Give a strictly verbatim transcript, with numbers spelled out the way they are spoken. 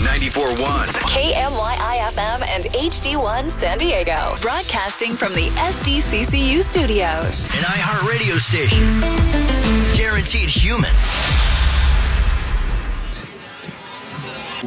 ninety-four point one. K M Y I F M and H D one San Diego. Broadcasting from the S D C C U studios. An iHeartRadio station. Guaranteed human.